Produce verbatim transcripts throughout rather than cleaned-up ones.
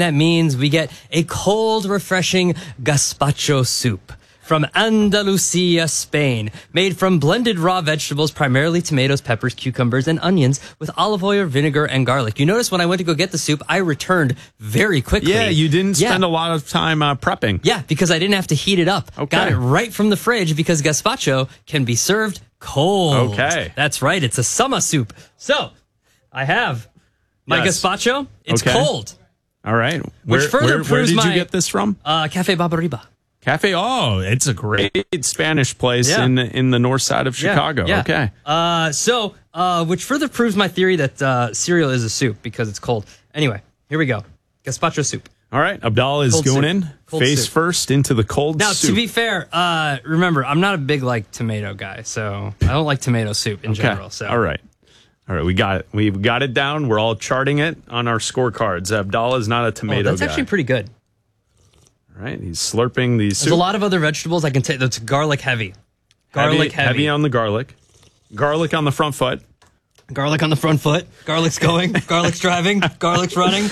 That means we get a cold, refreshing gazpacho soup from Andalusia, Spain, made from blended raw vegetables, primarily tomatoes, peppers, cucumbers, and onions, with olive oil, vinegar, and garlic. You notice when I went to go get the soup, I returned very quickly. Yeah, you didn't spend yeah. a lot of time uh, prepping. Yeah, because I didn't have to heat it up. Okay. Got it right from the fridge because gazpacho can be served cold. Okay. That's right. It's a summer soup. So, I have my Yes. gazpacho. It's Okay. cold. All right. Which Where, further where, where proves did my- you get this from? Uh, Cafe Barbariba. Cafe. Oh, it's a great Spanish place Yeah. in in the north side of Chicago. Yeah, yeah. Okay. Uh, so, uh, which further proves my theory that uh, cereal is a soup because it's cold. Anyway, here we go. Gazpacho soup. All right. Abdallah is Cold going soup. in Cold face soup. first into the cold Now, soup. to be fair, uh, remember, I'm not a big like tomato guy, so I don't like tomato soup in okay. general. So, All right. All right. We got it. We've got it down. We're all charting it on our scorecards. Abdallah is not a Oh, tomato that's guy. actually pretty good. All right. He's slurping the soup. There's a lot of other vegetables I can take. That's garlic heavy. Garlic heavy. Heavy on the garlic. Garlic on the front foot. Garlic on the front foot. Garlic's going. Garlic's driving. Garlic's running.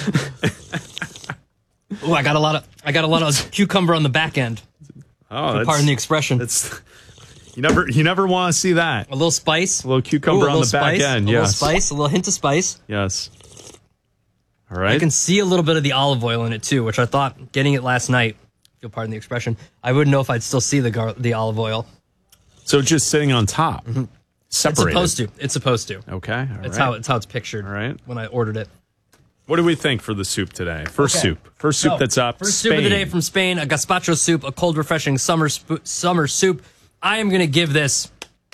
Oh, I got a lot of I got a lot of cucumber on the back end. Oh, that's, Pardon the expression. That's you never you never want to see that. A little spice. A little cucumber Ooh, a on little the back spice, end. A Yes. little spice. A little hint of spice. Yes. All right. I can see a little bit of the olive oil in it too, which I thought getting it last night. If you'll pardon the expression. I wouldn't know if I'd still see the gar- the olive oil. So just sitting on top. Mm-hmm. It's Separated. supposed to. It's supposed to. Okay. All It's right. how it's how it's pictured. All right. When I ordered it. What do we think for the soup today? First Okay. soup. First soup So, that's up. First Spain. soup of the day from Spain, a gazpacho soup, a cold, refreshing summer sp- summer soup. I am going to give this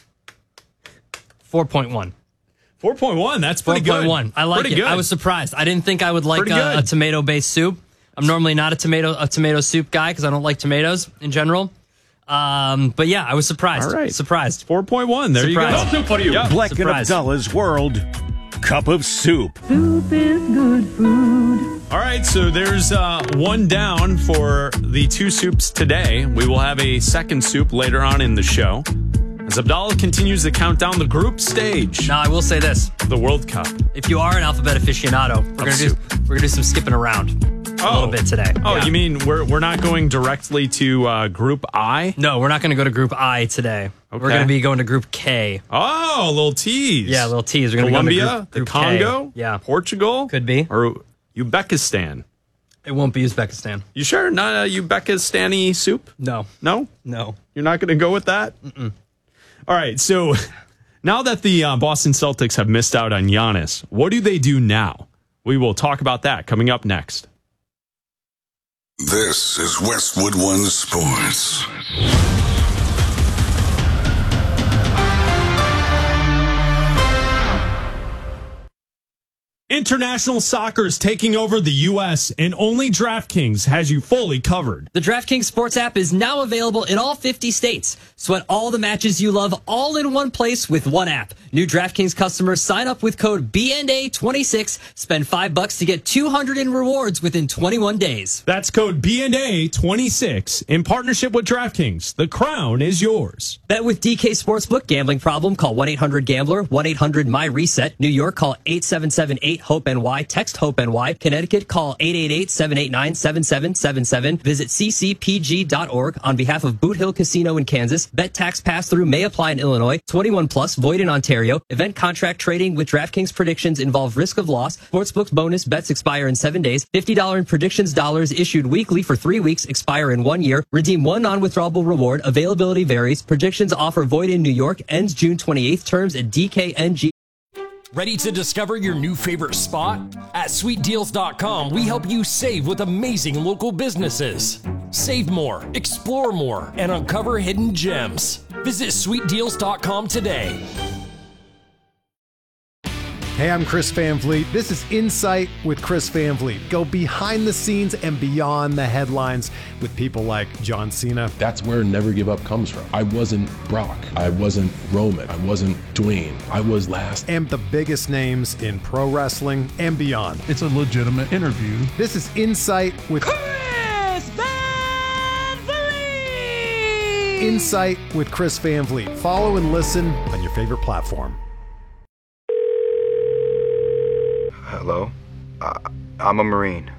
four point one. four point one. That's pretty good. four point one. I like pretty it. Good. I was surprised. I didn't think I would like Pretty a, a good. tomato-based soup. I'm normally not a tomato a tomato soup guy because I don't like tomatoes in general. Um, but yeah, I was surprised. All right. Surprised. four point one. There Surprised. you go. for you. Yeah. Black and Surprise. Abdallah's World Cup of Soup. Soup is good food. All right, so there's uh, one down for the two soups today. We will have a second soup later on in the show as Abdallah continues to count down the group stage Now I will say this: of the World Cup. if you are an alphabet aficionado, we're gonna do soup. we're gonna do some skipping around a little bit today. Oh, Yeah. you mean we're we're not going directly to uh, Group I? No, we're not going to go to Group I today. Okay. We're going to be going to Group K. Oh, a little tease. Yeah, a little tease. We're going to Colombia, go to group, the group Congo, K. Yeah, Portugal, Could be. or Uzbekistan. it won't be Uzbekistan. You sure not a Uzbekistani soup? No, No, no. you're not going to go with that. Mm-mm. All right, so now that the uh, Boston Celtics have missed out on Giannis, what do they do now? We will talk about that coming up next. This is Westwood One Sports. International soccer is taking over the U S, and only DraftKings has you fully covered. The DraftKings Sports app is now available in all fifty states. Sweat all the matches you love all in one place with one app. New DraftKings customers sign up with code B N A twenty-six, spend five bucks to get two hundred in rewards within twenty-one days. That's code B N A twenty-six in partnership with DraftKings. The crown is yours. Bet with D K Sportsbook. Gambling problem? Call one eight hundred gambler, one eight hundred my reset. New York, call eight seven seven eight hope N Y. Text HOPE-NY. Connecticut, call eight eight eight, seven eight nine, seven seven seven seven. Visit c c p g dot org. On behalf of Boot Hill Casino in Kansas, bet tax pass-through may apply in Illinois. twenty-one plus, void in Ontario. Event contract trading with DraftKings predictions involve risk of loss. Sportsbook bonus bets expire in seven days. fifty dollars in predictions dollars issued weekly for three weeks, expire in one year. Redeem one non-withdrawable reward. Availability varies. Predictions offer void in New York. Ends June twenty-eighth. Terms at D K N G. Ready to discover your new favorite spot? At sweet deals dot com, we help you save with amazing local businesses. Save more, explore more, and uncover hidden gems. Visit sweet deals dot com today. Hey, I'm Chris Van Vliet. This is Insight with Chris Van Vliet. Go behind the scenes and beyond the headlines with people like John Cena. That's where Never Give Up comes from. I wasn't Brock. I wasn't Roman. I wasn't Dwayne. I was last. And the biggest names in pro wrestling and beyond. It's a legitimate interview. This is Insight with Chris Van Vliet! Insight with Chris Van Vliet. Follow and listen on your favorite platform. Hello? Uh, I'm a Marine.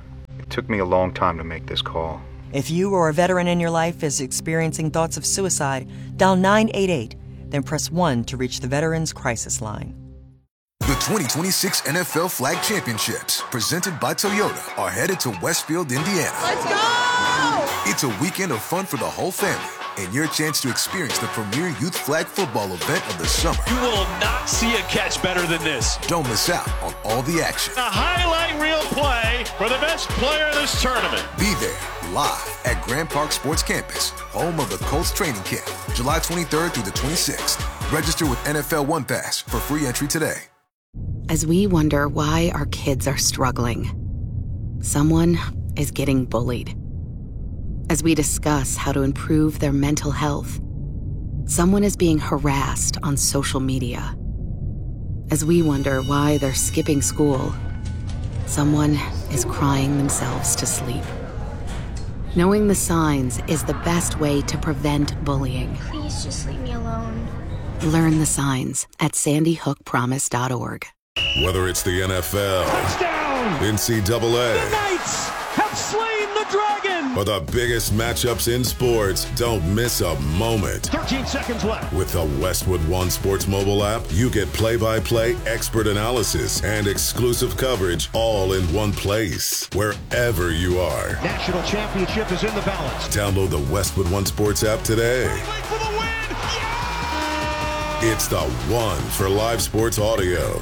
It took me a long time to make this call. If you or a veteran in your life is experiencing thoughts of suicide, dial nine eight eight, then press one to reach the Veterans Crisis Line. The twenty twenty-six N F L Flag Championships, presented by Toyota, are headed to Westfield, Indiana. Let's go! It's a weekend of fun for the whole family and your chance to experience the premier youth flag football event of the summer. You will not see a catch better than this. Don't miss out on all the action. A highlight reel play for the best player in this tournament. Be there, live at Grand Park Sports Campus, home of the Colts training camp, July twenty-third through the twenty-sixth. Register with N F L One Pass for free entry today. As we wonder why our kids are struggling, someone is getting bullied. As we discuss how to improve their mental health, someone is being harassed on social media. As we wonder why they're skipping school, someone is crying themselves to sleep. Knowing the signs is the best way to prevent bullying. Please just leave me alone. Learn the signs at sandy hook promise dot org. Whether it's the N F L, Touchdown! N C double A, The Knights have slain the dragon! or the biggest matchups in sports, don't miss a moment. thirteen seconds left. With the Westwood One Sports mobile app, you get play-by-play expert analysis and exclusive coverage all in one place, wherever you are. National championship is in the balance. Download the Westwood One Sports app today. For the win! Yeah! It's the one for live sports audio.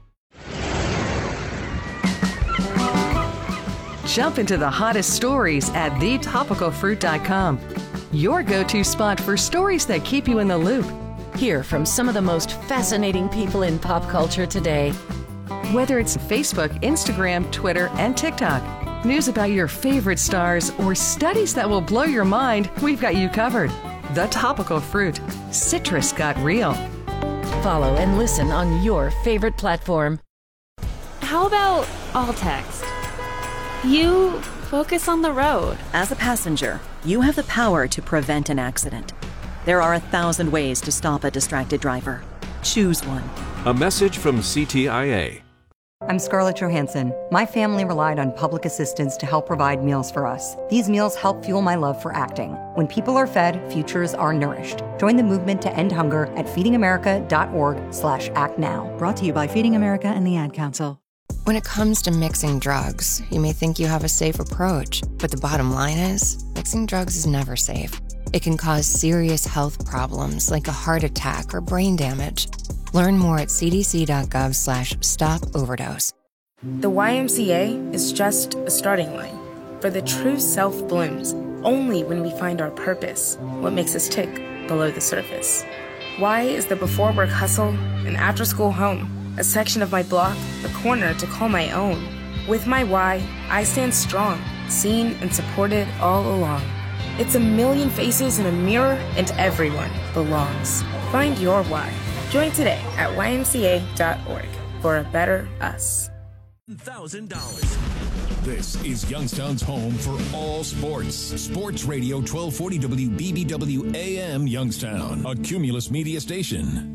Jump into the hottest stories at the topical fruit dot com. Your go-to spot for stories that keep you in the loop. Hear from some of the most fascinating people in pop culture today. Whether it's Facebook, Instagram, Twitter, and TikTok, news about your favorite stars, or studies that will blow your mind, we've got you covered. The Topical Fruit. Citrus got real. Follow and listen on your favorite platform. How about all text? You focus on the road. As a passenger, you have the power to prevent an accident. There are a thousand ways to stop a distracted driver. Choose one. A message from C T I A. I'm Scarlett Johansson. My family relied on public assistance to help provide meals for us. These meals help fuel my love for acting. When people are fed, futures are nourished. Join the movement to end hunger at feeding america dot org slash act now. Brought to you by Feeding America and the Ad Council. When it comes to mixing drugs, you may think you have a safe approach, but the bottom line is, mixing drugs is never safe. It can cause serious health problems like a heart attack or brain damage. Learn more at c d c dot gov slash stop overdose. The Y M C A is just a starting line, for the true self blooms only when we find our purpose, what makes us tick below the surface. Y is the before work hustle, an after school home, a section of my block, a corner to call my own. With my Y, I stand strong, seen and supported all along. It's a million faces in a mirror, and everyone belongs. Find your Y. Join today at y m c a dot org for a better us. one thousand dollars. This is Youngstown's home for all sports. Sports Radio twelve forty W B B W A M Youngstown, a Cumulus media station.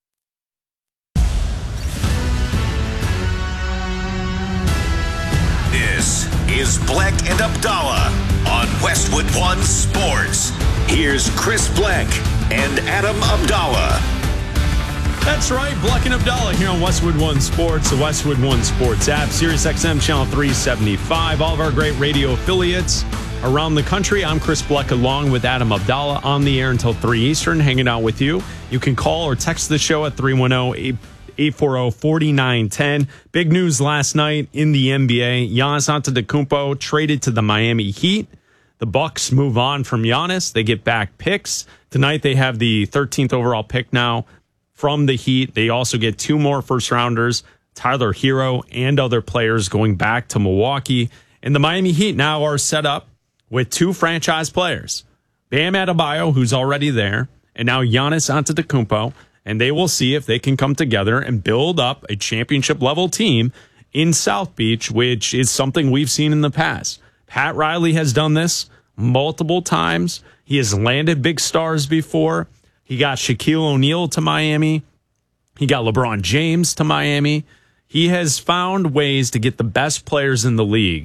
This is Bleck and Abdallah on Westwood One Sports. Here's Chris Bleck and Adam Abdallah. That's right, Bleck and Abdallah here on Westwood One Sports, the Westwood One Sports app, Sirius X M channel three seventy-five, all of our great radio affiliates around the country. I'm Chris Bleck along with Adam Abdallah on the air until three Eastern, hanging out with you. You can call or text the show at three one zero, eight four zero, four nine one zero. Big news last night in the N B A. Giannis Antetokounmpo traded to the Miami Heat. The Bucks move on from Giannis. They get back picks. Tonight they have the thirteenth overall pick now from the Heat. They also get two more first-rounders, Tyler Hero and other players going back to Milwaukee. And the Miami Heat now are set up with two franchise players, Bam Adebayo, who's already there, and now Giannis Antetokounmpo. And they will see if they can come together and build up a championship-level team in South Beach, which is something we've seen in the past. Pat Riley has done this multiple times. He has landed big stars before. He got Shaquille O'Neal to Miami. He got LeBron James to Miami. He has found ways to get the best players in the league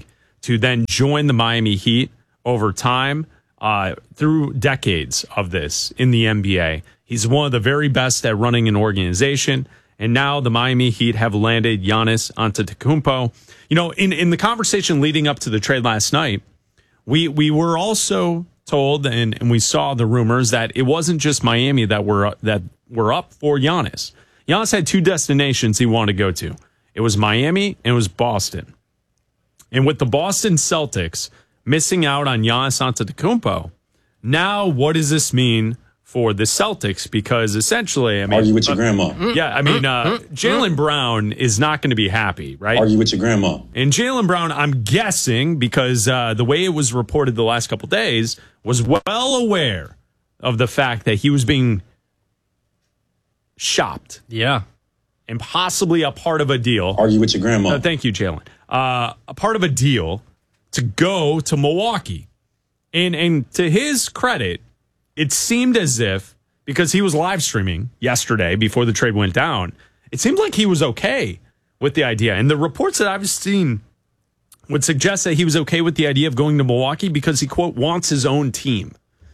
to then join the Miami Heat over time uh, through decades of this in the N B A. He's one of the very best at running an organization. And now the Miami Heat have landed Giannis Antetokounmpo. You know, in, in the conversation leading up to the trade last night, we we were also told and, and we saw the rumors that it wasn't just Miami that were that were up for Giannis. Giannis had two destinations he wanted to go to. It was Miami and it was Boston. And with the Boston Celtics missing out on Giannis Antetokounmpo, now what does this mean for the Celtics? Because essentially, I mean, argue with your grandma. Yeah, I mean, uh, Jaylen Brown is not going to be happy, right? Argue with your grandma. And Jaylen Brown, I'm guessing, because uh, the way it was reported the last couple of days, was well aware of the fact that he was being shopped. Yeah. And possibly a part of a deal. Argue with your grandma. Uh, thank you, Jaylen. Uh, a part of a deal to go to Milwaukee. And and to his credit, it seemed as if, because he was live streaming yesterday before the trade went down, it seemed like he was okay with the idea. And the reports that I've seen would suggest that he was okay with the idea of going to Milwaukee because he, quote, wants his own team.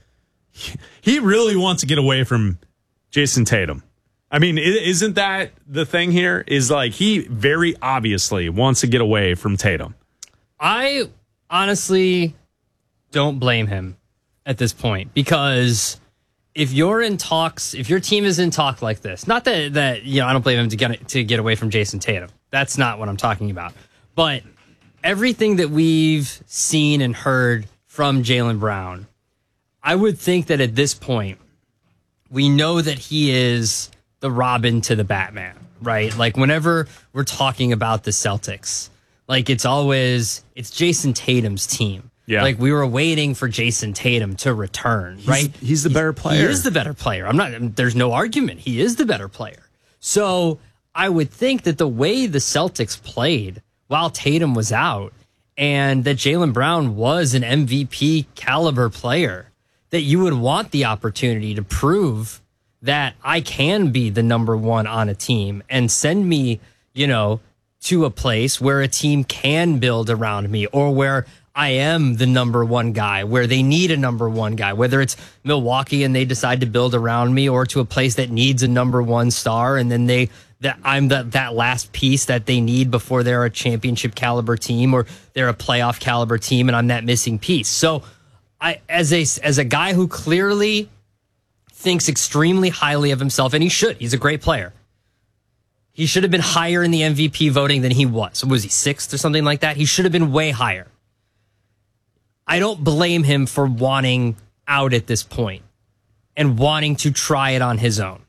He really wants to get away from Jason Tatum. I mean, isn't that the thing here? Is like he very obviously wants to get away from Tatum. I honestly don't blame him at this point, because if you're in talks, if your team is in talk like this, not that that you know, I don't blame him to get to get away from Jason Tatum. That's not what I'm talking about. But everything that we've seen and heard from Jaylen Brown, I would think that at this point, we know that he is the Robin to the Batman, right? Like whenever we're talking about the Celtics, like it's always, it's Jason Tatum's team. Yeah. Like we were waiting for Jason Tatum to return, He's, right? He's the better player. He is the better player. I'm not, there's no argument. He is the better player. So I would think that the way the Celtics played while Tatum was out and that Jaylen Brown was an M V P caliber player, that you would want the opportunity to prove that I can be the number one on a team and send me, you know, to a place where a team can build around me, or where I am the number one guy, where they need a number one guy, whether it's Milwaukee and they decide to build around me, or to a place that needs a number one star. And then they, that I'm the, that last piece that they need before they're a championship caliber team or they're a playoff caliber team. And I'm that missing piece. So I, as a, as a guy who clearly thinks extremely highly of himself, and he should, he's a great player. He should have been higher in the M V P voting than he was. So was he sixth or something like that? He should have been way higher. I don't blame him for wanting out at this point and wanting to try it on his own.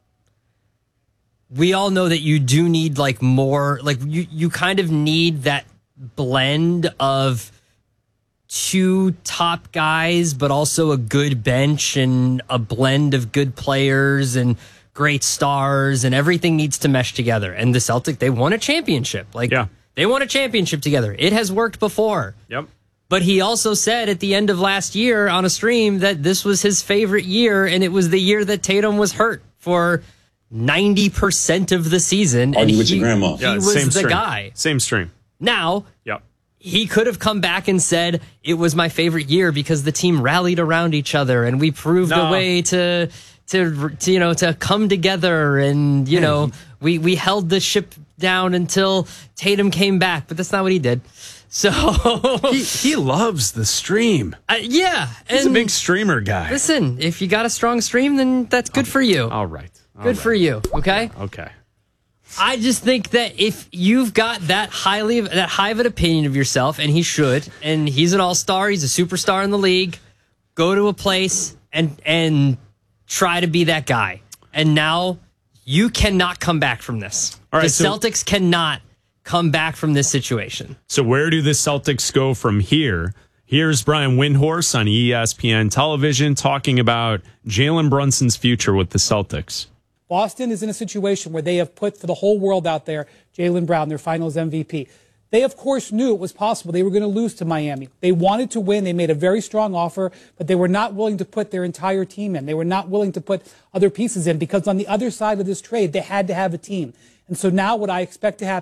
We all know that you do need like more, like you, you kind of need that blend of two top guys, but also a good bench and a blend of good players and great stars, and everything needs to mesh together. And the Celtics, they won a championship. Like, yeah. They won a championship together. It has worked before. Yep. But he also said at the end of last year on a stream that this was his favorite year, and it was the year that Tatum was hurt for ninety percent of the season. Argue and with he, your grandma. he Yeah, was same the stream. guy. Same stream. Now, yep. He could have come back and said it was my favorite year because the team rallied around each other and we proved No. a way to, to, to, you know, to come together, and, you know, we, we held the ship down until Tatum came back, but that's not what he did. So he, he loves the stream. Uh, yeah. He's a big streamer guy. Listen, if you got a strong stream, then that's good for you. All right. All good right. for you. Okay. Okay. I just think that if you've got that highly that high of an opinion of yourself, and he should, and he's an all-star, he's a superstar in the league, go to a place and and try to be that guy. And now you cannot come back from this. All right, the so- Celtics cannot come back from this situation. So where do the Celtics go from here? Here's Brian Windhorst on E S P N television talking about Jalen Brunson's future with the Celtics. Boston is in a situation where they have put for the whole world out there Jaylen Brown, their finals M V P. They, of course, knew it was possible they were going to lose to Miami. They wanted to win. They made a very strong offer, but they were not willing to put their entire team in. They were not willing to put other pieces in because on the other side of this trade, they had to have a team. And so now what I expect to happen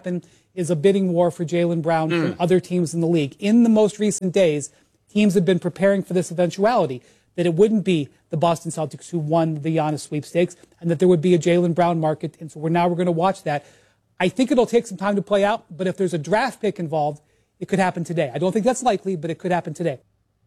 is a bidding war for Jaylen Brown mm. from other teams in the league. In the most recent days, teams have been preparing for this eventuality, that it wouldn't be the Boston Celtics who won the Giannis sweepstakes, and that there would be a Jaylen Brown market. And so we're now we're going to watch that. I think it'll take some time to play out, but if there's a draft pick involved, it could happen today. I don't think that's likely, but it could happen today.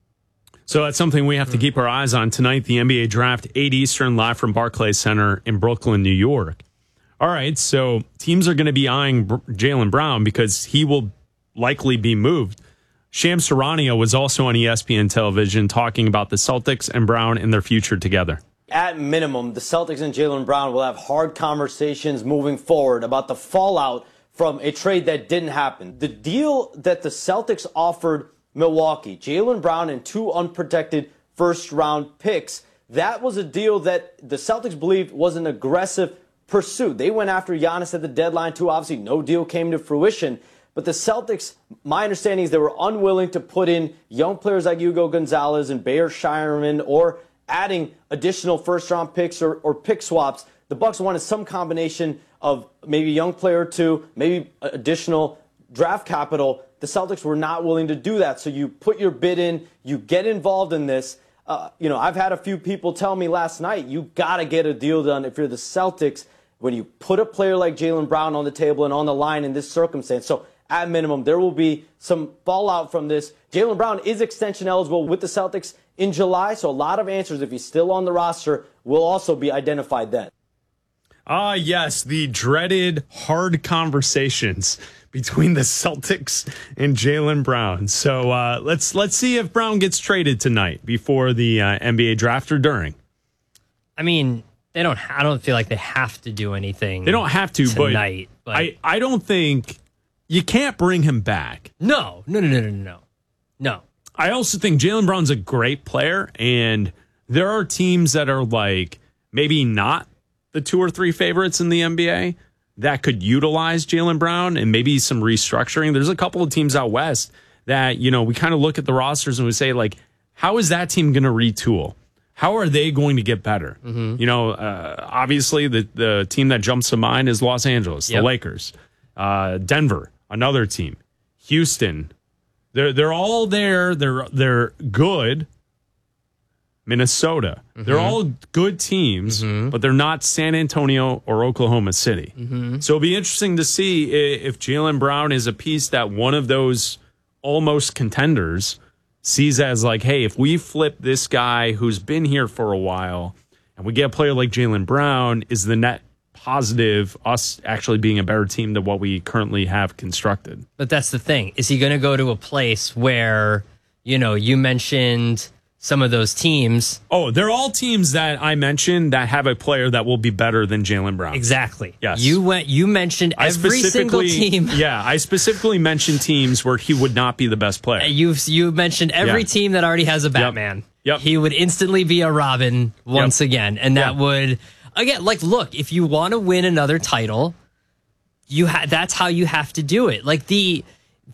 So that's something we have to keep our eyes on tonight. The N B A draft, eight Eastern, live from Barclays Center in Brooklyn, New York. All right, so teams are going to be eyeing Jaylen Brown because he will likely be moved. Shams Charania was also on E S P N television talking about the Celtics and Brown and their future together. At minimum, the Celtics and Jaylen Brown will have hard conversations moving forward about the fallout from a trade that didn't happen. The deal that the Celtics offered Milwaukee, Jaylen Brown and two unprotected first-round picks, that was a deal that the Celtics believed was an aggressive pursuit. They went after Giannis at the deadline, too. Obviously, no deal came to fruition. But the Celtics, my understanding is they were unwilling to put in young players like Hugo Gonzalez and Bayer Shireman or adding additional first-round picks or, or pick swaps. The Bucks wanted some combination of maybe a young player or two, maybe additional draft capital. The Celtics were not willing to do that. So you put your bid in, you get involved in this. Uh, you know, I've had a few people tell me last night, you got to get a deal done if you're the Celtics when you put a player like Jaylen Brown on the table and on the line in this circumstance. So at minimum, there will be some fallout from this. Jaylen Brown is extension eligible with the Celtics in July, so a lot of answers, if he's still on the roster, will also be identified then. Ah, yes, the dreaded hard conversations between the Celtics and Jaylen Brown. So uh, let's let's see if Brown gets traded tonight before the uh, N B A draft or during. I mean, they don't. I don't feel like they have to do anything. They don't have to tonight. But, but I I don't think you can't bring him back. No, no, no, no, no, no, no. I also think Jaylen Brown's a great player, and there are teams that are like maybe not the two or three favorites in the N B A that could utilize Jaylen Brown and maybe some restructuring. There's a couple of teams out west that, you know, we kind of look at the rosters and we say, like, how is that team going to retool? How are they going to get better? Mm-hmm. You know, uh, obviously the, the team that jumps to mind is Los Angeles, yep. the Lakers, uh, Denver, another team, Houston. They're they're all there. They're they're good. Minnesota. Mm-hmm. They're all good teams, mm-hmm. but they're not San Antonio or Oklahoma City. Mm-hmm. So it'll be interesting to see if Jaylen Brown is a piece that one of those almost contenders sees as like, hey, if we flip this guy who's been here for a while and we get a player like Jaylen Brown, is the net positive us actually being a better team than what we currently have constructed? But that's the thing. Is he going to go to a place where, you know, you mentioned some of those teams. Oh, they're all teams that I mentioned that have a player that will be better than Jaylen Brown. Exactly. Yes. You went. You mentioned every single team. Yeah, I specifically mentioned teams where he would not be the best player. You you mentioned every yeah. team that already has a Batman. Yep. Yep. He would instantly be a Robin once yep. again, and that yep. would again like look. If you want to win another title, you ha- that's how you have to do it. Like the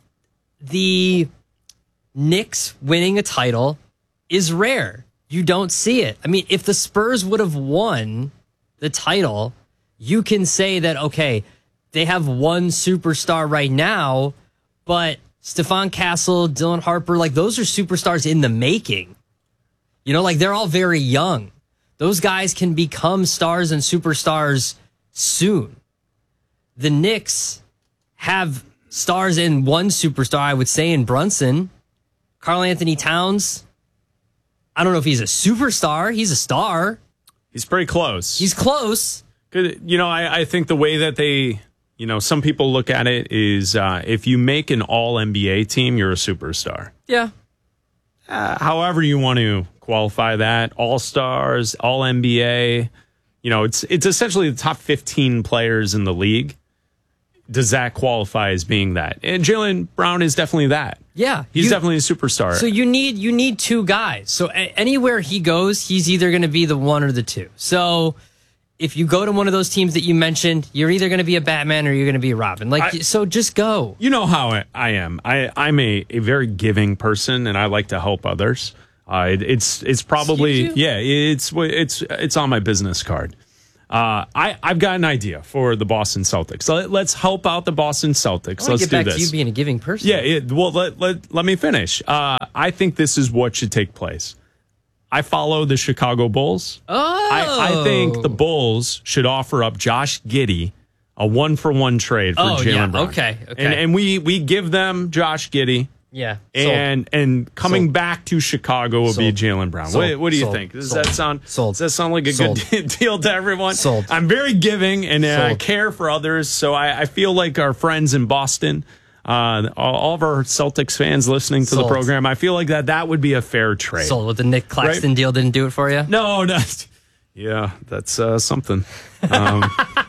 the Knicks winning a title is rare. You don't see it. I mean, if the Spurs would have won the title, you can say that, okay, they have one superstar right now, but Stephon Castle, Dylan Harper, like those are superstars in the making. You know, like they're all very young. Those guys can become stars and superstars soon. The Knicks have stars in one superstar, I would say, in Brunson. Karl Anthony Towns, I don't know if he's a superstar. He's a star. He's pretty close. He's close. You know, I, I think the way that they, you know, some people look at it is uh, if you make an all N B A team, you're a superstar. Yeah. Uh, however you want to qualify that. All-stars, all N B A. You know, it's it's essentially the top fifteen players in the league. Does that qualify as being that? And Jaylen Brown is definitely that. Yeah. He's you, definitely a superstar. So you need you need two guys. So a- anywhere he goes, he's either going to be the one or the two. So if you go to one of those teams that you mentioned, you're either going to be a Batman or you're going to be a Robin. Like, I, so just go. You know how I, I am. I, I'm a, a very giving person, and I like to help others. Uh, it, it's it's probably, yeah, it's, it's, it's on my business card. Uh, I, I've got an idea for the Boston Celtics. So let, let's help out the Boston Celtics. I let's get do back this. to you being a giving person. Yeah, it, well, let, let, let me finish. Uh, I think this is what should take place. I follow the Chicago Bulls. Oh. I, I think the Bulls should offer up Josh Giddey a one-for-one trade for Oh, Jaylen yeah. Brown. Okay, okay. And, and we, we give them Josh Giddey. Yeah. And and coming Sold. back to Chicago will Sold. be Jaylen Brown. Sold. What, what do you Sold. think? Does Sold. that sound Sold. Does that sound like a Sold. good deal to everyone? Sold. I'm very giving and uh, Sold. care for others, so I, I feel like our friends in Boston, uh, all, all of our Celtics fans listening to Sold. the program, I feel like that that would be a fair trade. Sold. With the Nick Claxton Right? deal didn't do it for you? No, no. Yeah, that's uh, something. Um,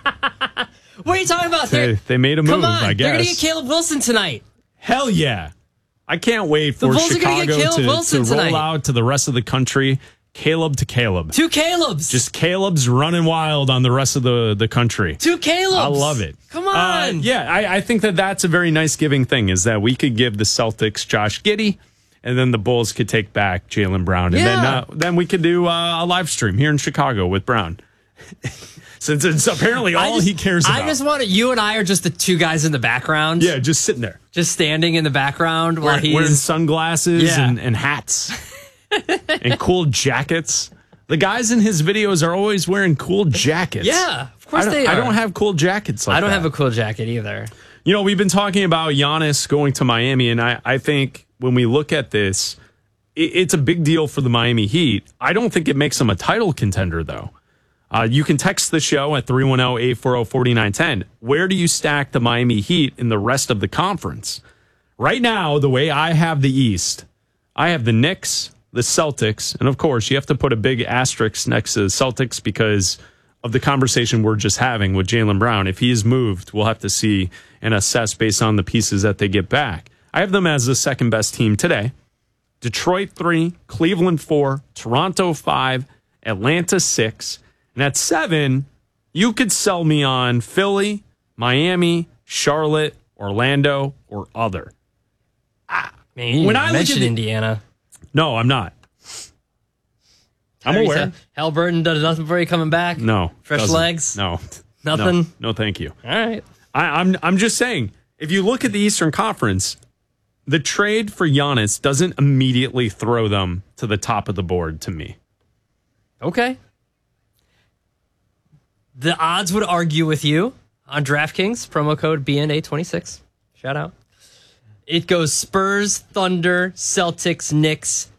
What are you talking about? they, They're- they made a move, Come on. I They're going to guess. get Caleb Wilson tonight. Hell yeah. I can't wait The for Bulls are gonna Chicago get Caleb to, Wilson to roll tonight. out to the rest of the country. Caleb to Caleb. Two Calebs. Just Caleb's running wild on the rest of the, the country. Two Calebs. I love it. Come Uh, on. yeah, I, I think that that's a very nice giving thing is that we could give the Celtics Josh Giddey, and then the Bulls could take back Jaylen Brown. And then Yeah. uh, then we could do uh, a live stream here in Chicago with Brown. Since it's apparently all I just- he cares about. I just want to, you and I are just the two guys in the background. yeah, just sitting there. Just standing in the background while Wearing, he's. wearing sunglasses Yeah. and, and hats and cool jackets. The guys in his videos are always wearing cool jackets. Yeah, of course I don't, they are. I don't have cool jackets like I don't that. have a cool jacket either. You know, we've been talking about Giannis going to Miami, and I, I think when we look at this, it, it's a big deal for the Miami Heat. I don't think it makes them a title contender, though. Uh, you can text the show at three one zero, eight four zero, four nine one zero. Where do you stack the Miami Heat in the rest of the conference? Right now, the way I have the East, I have the Knicks, the Celtics, and of course, you have to put a big asterisk next to the Celtics because of the conversation we're just having with Jaylen Brown. If he is moved, we'll have to see and assess based on the pieces that they get back. I have them as the second best team today. Detroit three, Cleveland four, Toronto five, Atlanta six. And at seven, you could sell me on Philly, Miami, Charlotte, Orlando, or other. Man, you When when I I look mentioned at the- Indiana. No, I'm not. I'm Tyrese aware. Halliburton does nothing for you coming back? No. Fresh doesn't. legs? No. Nothing? No, no, thank you. All right. I, I'm I'm just saying, if you look at the Eastern Conference, the trade for Giannis doesn't immediately throw them to the top of the board to me. Okay. The odds would argue with you on DraftKings, promo code B N A twenty-six. Shout out. It goes Spurs, Thunder, Celtics, Knicks.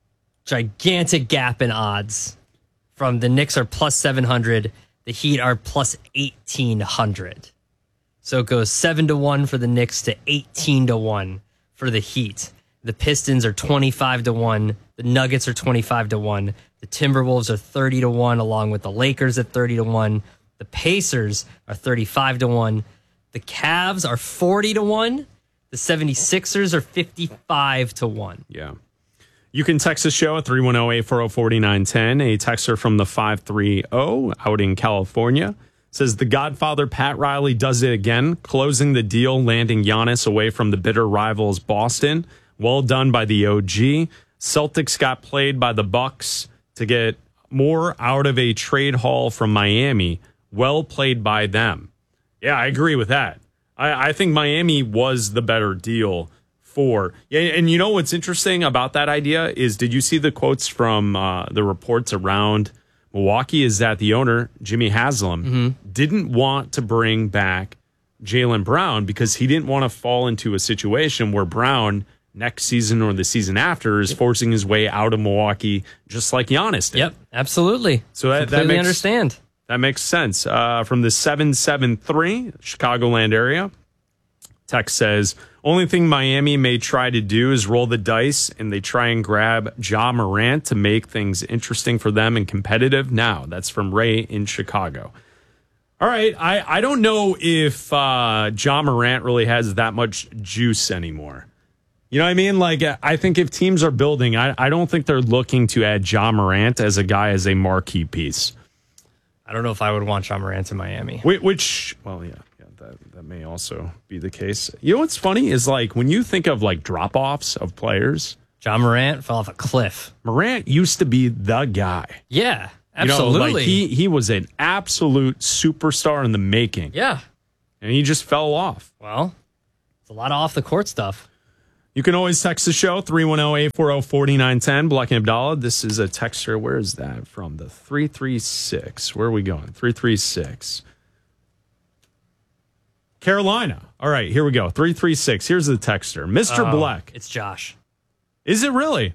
Gigantic gap in odds. From the Knicks are plus seven hundred, the Heat are plus eighteen hundred. So it goes seven to one for the Knicks to eighteen to one for the Heat. The Pistons are twenty-five to one. The Nuggets are twenty-five to one. The Timberwolves are thirty to one, along with the Lakers at thirty to one. The Pacers are thirty-five to one. The Cavs are forty to one. The seventy-sixers are fifty-five to one. Yeah. You can text the show at three one zero, eight four zero, four nine one zero. A texter from the five three zero out in California says the Godfather Pat Riley does it again, closing the deal, landing Giannis away from the bitter rivals Boston. Well done by the O G. Celtics got played by the Bucks to get more out of a trade haul from Miami. Well played by them. Yeah, I agree with that. I, I think Miami was the better deal for. Yeah, and you know what's interesting about that idea is, did you see the quotes from uh, the reports around Milwaukee? Is that the owner, Jimmy Haslam, Mm-hmm. didn't want to bring back Jaylen Brown because he didn't want to fall into a situation where Brown next season or the season after is forcing his way out of Milwaukee, just like Giannis did. Yep, absolutely. So that, that Completely makes understand. That makes sense. Uh, from the seven seven three Chicagoland area, text says, only thing Miami may try to do is roll the dice and they try and grab Ja Morant to make things interesting for them and competitive. Now, that's from Ray in Chicago. All right, I, I don't know if uh, Ja Morant really has that much juice anymore. You know what I mean? Like, I think if teams are building, I, I don't think they're looking to add Ja Morant as a guy as a marquee piece. I don't know if I would want Ja Morant in Miami. Which, which well, yeah, yeah, that, that may also be the case. You know what's funny is, like, when you think of, like, drop-offs of players. Ja Morant fell off a cliff. Morant used to be the guy. Yeah. Absolutely. You know, like he, he was an absolute superstar in the making. Yeah. And he just fell off. Well, it's a lot of off-the-court stuff. You can always text the show, three one zero, eight four zero, four nine one zero, Black and Abdallah. This is a texter. Where is that from? The three three six. Where are we going? three three six. Carolina. All right, here we go. three three six. Here's the texter. Mister Oh, Black. It's Josh. Is it really?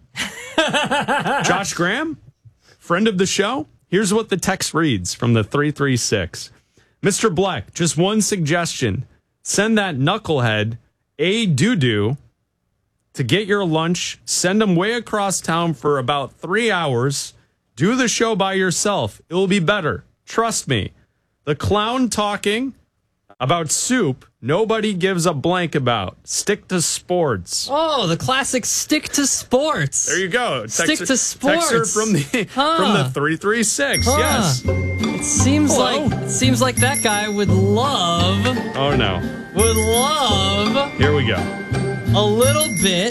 Josh Graham, friend of the show? Here's what the text reads from the three three six. Mister Black, just one suggestion. Send that knucklehead, A Doo-Doo, to get your lunch. Send him way across town for about three hours. Do the show by yourself. It will be better. Trust me. The clown talking about soup, nobody gives a blank about. Stick to sports. Oh, the classic stick to sports. There you go. Stick to sports. Texter from the Huh. from the three three six. Huh. Yes. It seems Hello. like it seems like that guy would love Oh no. would love Here we go. a little bit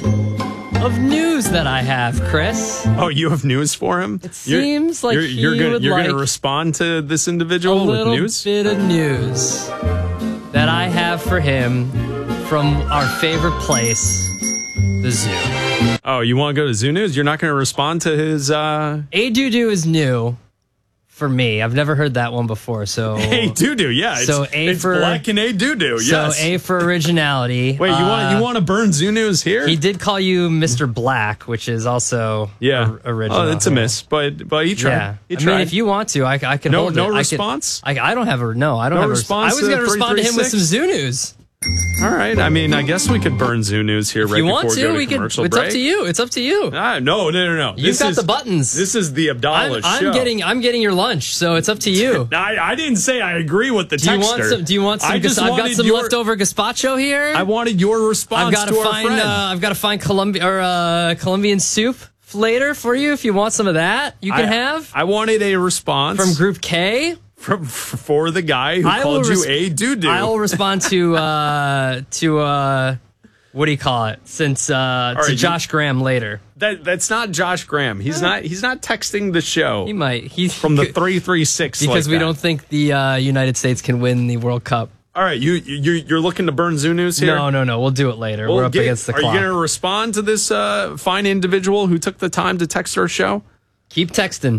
of news that I have, Chris. Oh, you have news for him? It seems like you're, he you're gonna would you're like gonna respond to this A individual with little news. bit of news that I have for him from our favorite place, the zoo. Oh, you want to go to Zoo News? You're not going to respond to his. uh A Doo-Doo is new for me. I've never heard that one before. So Hey Doo-Doo, yeah. It's, So A it's for Black and A Doo-Doo. So Yes. A for originality. Wait, you want Uh, you want to burn Zoo News here? He did call you Mister Black, which is also yeah. or- original. Oh, it's a miss, but but he tried. Yeah, He I tried. mean, if you want to, I, I can No- hold no it. I response? Can, I, I don't have a no. I don't No have a response I was to going to respond to him with some three three zoo news. All right. I mean, I guess we could burn Zoo News here If right you before want we to, go to we could. commercial It's break. up to you. It's up to you. Ah, no, no, no, no. You've This got is- the buttons. This is the Abdallah I'm, I'm show. getting. I'm getting your lunch, so it's up to you. I, I didn't say I agree with the Do you want texter. some? Do you want some? I just I've got wanted some your, leftover gazpacho here. I wanted your response I've got to our find. friend. Uh, I've got to find Colombia or uh, Colombian soup later for you. If you want some of that, you can I, have I wanted a response from Group K. From for the guy who I will called you res- a doo-doo. I will respond to uh, to uh, what do you call it? Since uh, right, to you- Josh Graham later. That that's not Josh Graham. He's not he's not texting the show. He might. He's from the three three six because like we that. don't think the uh, United States can win the World Cup. All right, you you you're looking to burn Zoo News here? No, no, no. We'll do it later. Well, We're up get- against the are clock. you going to respond to this uh, fine individual who took the time to text our show? Keep texting.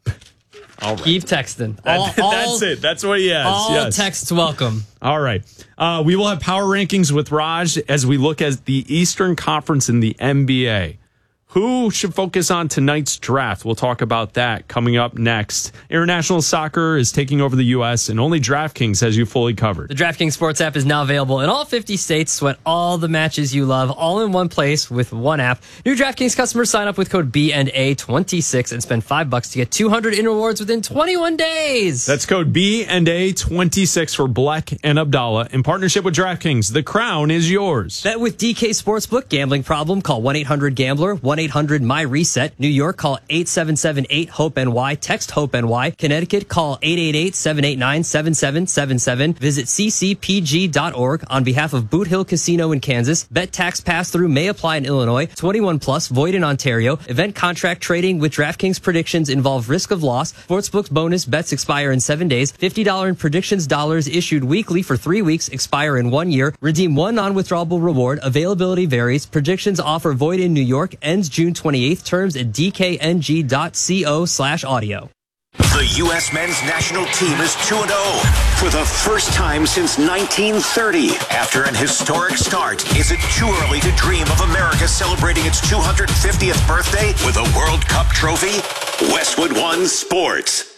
All right. Keep texting. That- All, that's all- it. That's what he has. All yes. texts welcome. All right. Uh, we will have power rankings with Raj as we look at the Eastern Conference in the N B A. Who should focus on tonight's draft? We'll talk about that coming up next. International soccer is taking over the U S, and only DraftKings has you fully covered. The DraftKings Sports app is now available in all fifty states. Sweat all the matches you love, all in one place with one app. New DraftKings customers sign up with code B and A twenty-six and spend five bucks to get two hundred in rewards within twenty-one days. That's code B and A twenty-six for Black and Abdallah in partnership with DraftKings. The crown is yours. Bet with D K Sportsbook. Gambling problem? Call one eight hundred gambler, one eight hundred my reset. New York, call eight seven seven eight hope N Y. Text HOPE-NY. Connecticut, call eight eight eight, seven eight nine, seven seven seven seven. Visit c c p g dot org on behalf of Boot Hill Casino in Kansas. Bet tax pass-through may apply in Illinois. twenty-one plus, void in Ontario. Event contract trading with DraftKings predictions involve risk of loss. Sportsbook's bonus bets expire in seven days. fifty dollars in predictions dollars issued weekly for three weeks, expire in one year. Redeem one non-withdrawable reward. Availability varies. Predictions offer void in New York. Ends June twenty-eighth. Terms at d k n g dot co slash audio. The U S men's national team is two and oh for the first time since nineteen thirty. After an historic start, is it too early to dream of America celebrating its two hundred fiftieth birthday with a World Cup trophy? Westwood One Sports.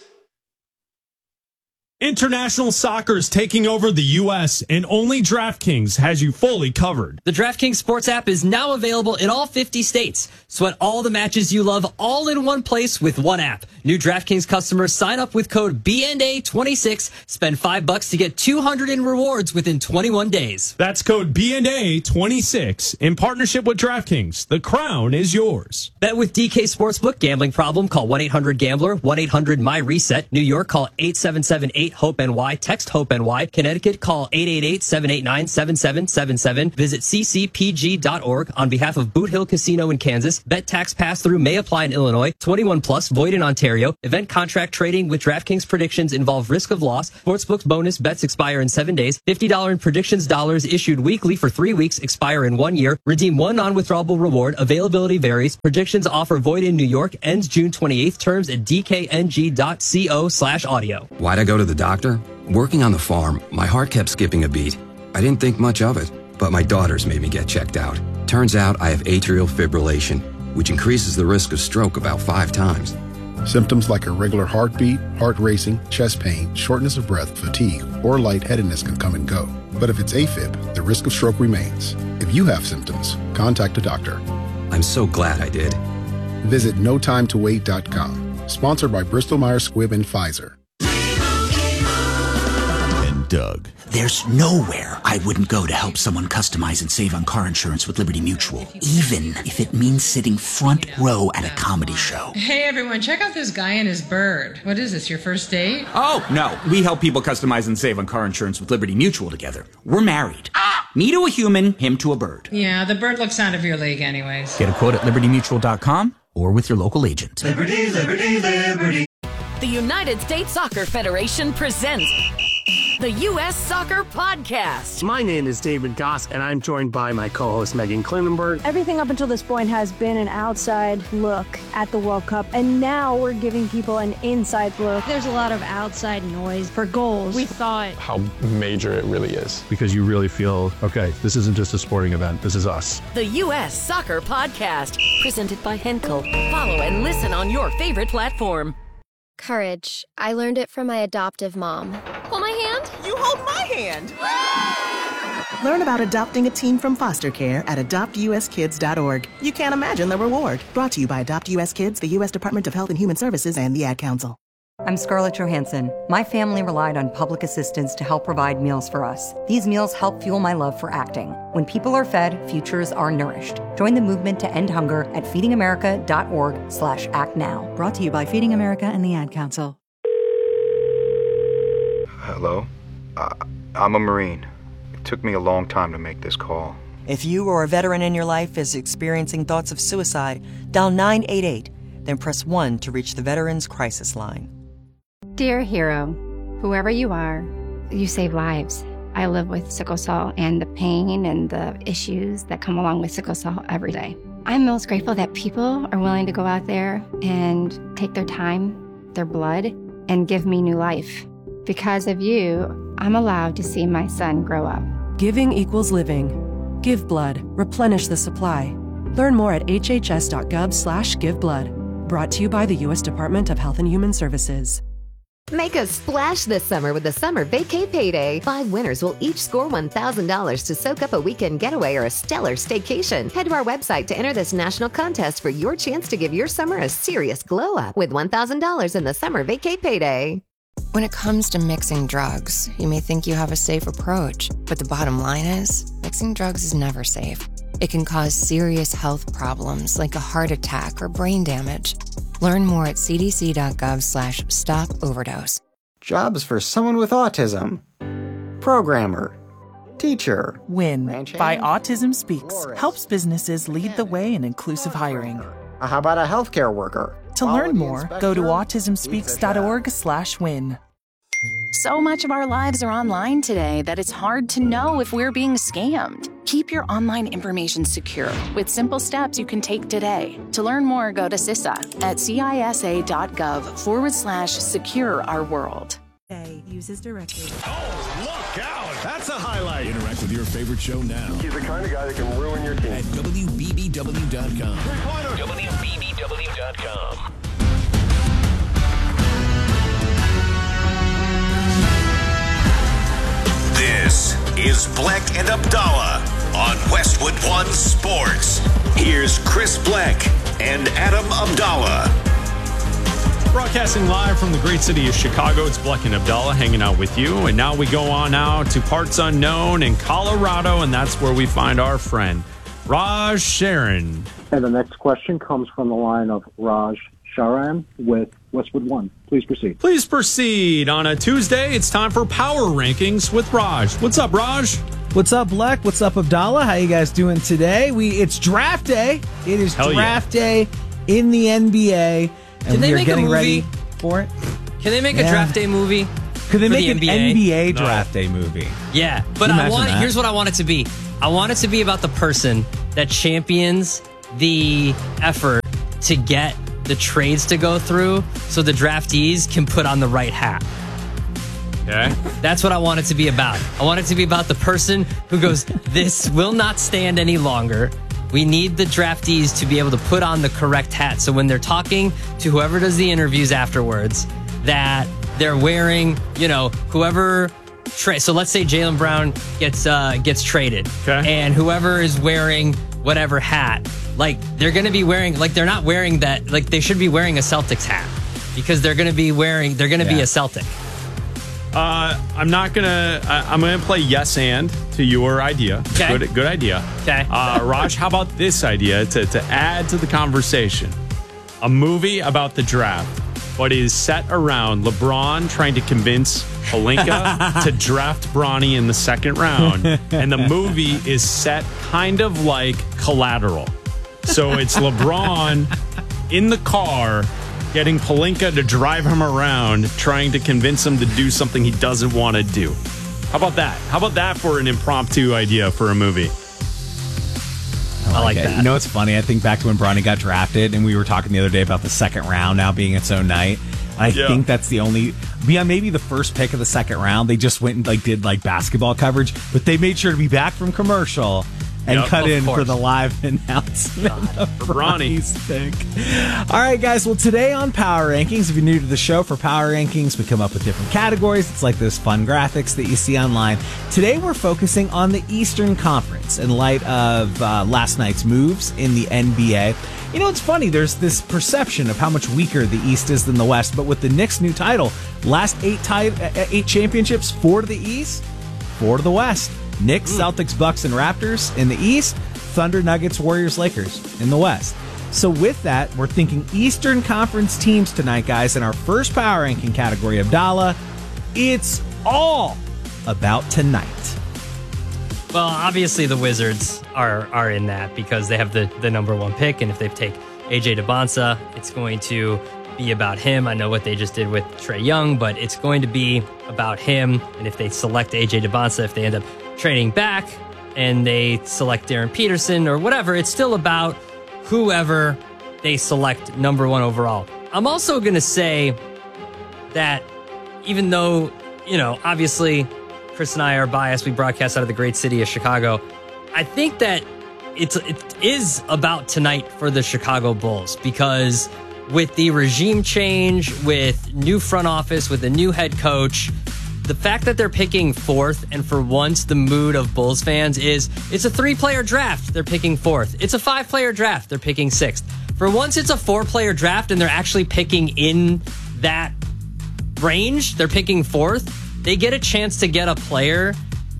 International soccer is taking over the U S, and only DraftKings has you fully covered. The DraftKings Sports app is now available in all fifty states. Sweat all the matches you love all in one place with one app. New DraftKings customers sign up with code B and A twenty-six. Spend five bucks to get two hundred in rewards within twenty-one days. That's code B and A twenty-six in partnership with DraftKings. The crown is yours. Bet with D K Sportsbook. Gambling problem? Call one eight hundred gambler, one eight hundred my reset. New York, call eight seven seven eight eight, HOPE N Y. Text HOPE N Y. Connecticut, call eight eight eight, seven eight nine, seven seven seven seven. Visit c c p g dot org on behalf of Boot Hill Casino in Kansas. Bet tax pass-through may apply in Illinois. twenty-one plus, void in Ontario. Event contract trading with DraftKings predictions involve risk of loss. Sportsbook's bonus bets expire in seven days. fifty dollars in predictions dollars issued weekly for three weeks, expire in one year. Redeem one non-withdrawable reward. Availability varies. Predictions offer void in New York. Ends June twenty-eighth. Terms at d k n g dot co slash audio. Why'd I go to the doctor? Working on the farm, my heart kept skipping a beat. I didn't think much of it, but my daughters made me get checked out. Turns out I have atrial fibrillation, which increases the risk of stroke about five times. Symptoms like irregular heartbeat, heart racing, chest pain, shortness of breath, fatigue, or lightheadedness can come and go. But if it's AFib, the risk of stroke remains. If you have symptoms, contact a doctor. I'm so glad I did. Visit no time to wait dot com. Sponsored by Bristol Myers Squibb and Pfizer. And Doug. There's nowhere I wouldn't go to help someone customize and save on car insurance with Liberty Mutual, even if it means sitting front row at a comedy show. Hey everyone, check out this guy and his bird. What is this, your first date? Oh, no. We help people customize and save on car insurance with Liberty Mutual together. We're married. Ah! Me to a human, him to a bird. Yeah, the bird looks out of your league anyways. Get a quote at liberty mutual dot com or with your local agent. Liberty, liberty, liberty. The United States Soccer Federation presents the U S Soccer Podcast. My name is David Goss, and I'm joined by my co-host Megan Klinenberg. Everything up until this point has been an outside look at the World Cup, and now we're giving people an inside look. There's a lot of outside noise for goals. We thought how major it really is, because you really feel, okay, this isn't just a sporting event, this is us. The U S Soccer Podcast, presented by Henkel. Follow and listen on your favorite platform. Courage. I learned it from my adoptive mom. Hold my hand. You hold my hand. Learn about adopting a teen from foster care at adopt u s kids dot org. You can't imagine the reward. Brought to you by Adopt U S Kids, the U S Department of Health and Human Services, and the Ad Council. I'm Scarlett Johansson. My family relied on public assistance to help provide meals for us. These meals help fuel my love for acting. When people are fed, futures are nourished. Join the movement to end hunger at feeding america dot org slash act now. Brought to you by Feeding America and the Ad Council. Hello? Uh, I'm a Marine. It took me a long time to make this call. If you or a veteran in your life is experiencing thoughts of suicide, dial nine eight eight, then press one to reach the Veterans Crisis Line. Dear hero, whoever you are, you save lives. I live with sickle cell and the pain and the issues that come along with sickle cell every day. I'm most grateful that people are willing to go out there and take their time, their blood, and give me new life. Because of you, I'm allowed to see my son grow up. Giving equals living. Give blood. Replenish the supply. Learn more at h h s dot gov slash give blood. Brought to you by the U S Department of Health and Human Services. Make a splash this summer with the Summer Vacay Payday. Five winners will each score one thousand dollars to soak up a weekend getaway or a stellar staycation. Head to our website to enter this national contest for your chance to give your summer a serious glow up with one thousand dollars in the Summer Vacay Payday. When it comes to mixing drugs, you may think you have a safe approach, but the bottom line is, mixing drugs is never safe. It can cause serious health problems like a heart attack or brain damage. Learn more at c d c dot gov slash stop overdose. Jobs for someone with autism. Programmer. Teacher. WIN by Autism Speaks helps businesses lead the way in inclusive hiring. How about a healthcare worker? To learn more, go to autism speaks dot org slash win. So much of our lives are online today that it's hard to know if we're being scammed. Keep your online information secure with simple steps you can take today. To learn more, go to C I S A at C I S A dot gov forward slash secure our world. Uses directed. Oh, look out! That's a highlight. Interact with your favorite show now. He's the kind of guy that can ruin your team. At W B B W dot com. W B B W dot com. This is Bleck and Abdallah on Westwood One Sports. Here's Chris Bleck and Adam Abdallah. Broadcasting live from the great city of Chicago, it's Bleck and Abdallah hanging out with you. And now we go on now to parts unknown in Colorado, and that's where we find our friend, Raj Sharon. And the next question comes from the line of Raj Sharam with Westwood One. Please proceed. Please proceed. On a Tuesday, it's time for Power Rankings with Raj. What's up, Raj? What's up, Bleck? What's up, Abdallah? How you guys doing today? We It's draft day. It is Hell draft yeah. day in the N B A. And Can they we are make getting a movie ready for it. Can they make Yeah. a draft day movie? Could they for make the an N B A? N B A draft day movie? Yeah, but Can you I imagine want. that? Here's what I want it to be. I want it to be about the person that champions the effort to get the trades to go through, so the draftees can put on the right hat. Okay. That's what I want it to be about. I want it to be about the person who goes, this will not stand any longer. We need the draftees to be able to put on the correct hat. So when they're talking to whoever does the interviews afterwards, that they're wearing, you know, whoever trade. So let's say Jaylen Brown gets uh, gets traded, okay. and whoever is wearing whatever hat, like they're going to be wearing, like they're not wearing that, like they should be wearing a Celtics hat because they're going to be wearing, they're going to Yeah. be a Celtic. Uh, I'm not gonna. I, I'm gonna play yes and to your idea. Okay. Good, good idea. Okay. Uh, Raj, how about this idea to to add to the conversation? A movie about the draft, but is set around LeBron trying to convince Pelinka to draft Bronny in the second round, and the movie is set kind of like Collateral. So it's LeBron in the car, getting Pelinka to drive him around, trying to convince him to do something he doesn't want to do. How about that? How about that for an impromptu idea for a movie? I like it. that. You know what's funny? I think back to when Bronny got drafted, and we were talking the other day about the second round now being its own night. I Yeah. think that's the only, beyond maybe the first pick of the second round, they just went and like did like basketball coverage, but they made sure to be back from commercial and Yep, cut of in for course. the live announcement of for Bronny. Bronny's pick. All right, guys. Well, today on Power Rankings, if you're new to the show, for Power Rankings, we come up with different categories. It's like those fun graphics that you see online. Today, we're focusing on the Eastern Conference in light of uh, last night's moves in the N B A. You know, it's funny. There's this perception of how much weaker the East is than the West, but with the Knicks' new title, last eight ti- uh, eight championships, four to the East, four to the West. Knicks, Celtics, Bucks, and Raptors in the East. Thunder, Nuggets, Warriors, Lakers in the West. So with that, we're thinking Eastern Conference teams tonight, guys. In our first power ranking category, Abdallah, it's all about tonight. Well, obviously the Wizards are are in that because they have the, the number one pick, and if they take A J DeBonsa, it's going to be about him. I know what they just did with Trae Young, but it's going to be about him. And if they select A J DeBonsa, if they end up trading back and they select Darren Peterson or whatever, it's still about whoever they select number one overall. I'm also going to say that even though, you know, obviously Chris and I are biased, we broadcast out of the great city of Chicago, I think that it's it is about tonight for the Chicago Bulls, because with the regime change, with new front office, with a new head coach, the fact that they're picking fourth, and for once the mood of Bulls fans is it's a three-player draft, they're picking fourth. It's a five-player draft, they're picking sixth. For once it's a four-player draft and they're actually picking in that range, they're picking fourth, they get a chance to get a player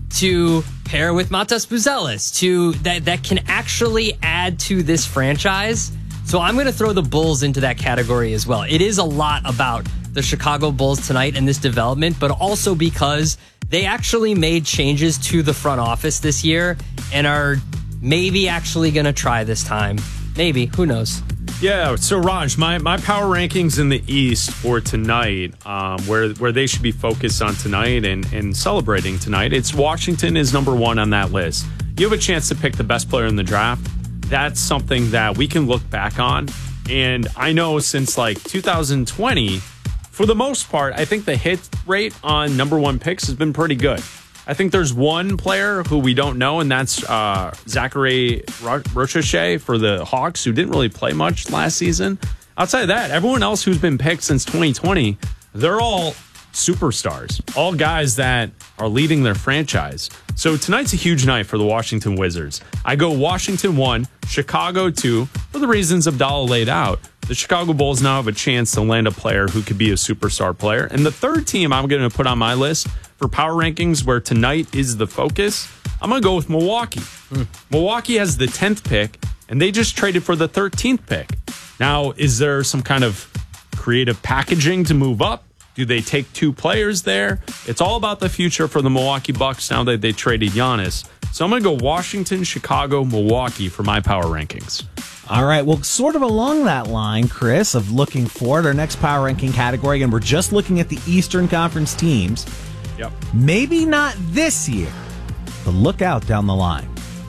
to pair with Matas Buzelis, to that, that can actually add to this franchise. So I'm going to throw the Bulls into that category as well. It is a lot about the Chicago Bulls tonight and this development, but also because they actually made changes to the front office this year and are maybe actually going to try this time. Maybe. Who knows? Yeah, so Raj, my, my power rankings in the East for tonight, um, where where they should be focused on tonight and, and celebrating tonight, it's Washington is number one on that list. You have a chance to pick the best player in the draft. That's something that we can look back on. And I know since like two thousand twenty, for the most part, I think the hit rate on number one picks has been pretty good. I think there's one player who we don't know, and that's uh, Zachary Ro- Rochache for the Hawks, who didn't really play much last season. Outside of that, everyone else who's been picked since twenty twenty, they're all superstars, all guys that are leading their franchise. So tonight's a huge night for the Washington Wizards. I go Washington one, Chicago two, for the reasons Abdallah laid out. The Chicago Bulls now have a chance to land a player who could be a superstar player. And the third team I'm going to put on my list for power rankings, where tonight is the focus, I'm going to go with Milwaukee. Mm. Milwaukee has the tenth pick, and they just traded for the thirteenth pick. Now, is there some kind of creative packaging to move up? Do they take two players there? It's all about the future for the Milwaukee Bucks now that they traded Giannis. So I'm going to go Washington, Chicago, Milwaukee for my power rankings. All right, well, sort of along that line, Chris, of looking forward, our next power ranking category, and we're just looking at the Eastern Conference teams. Yep. Maybe not this year, but look out down the line.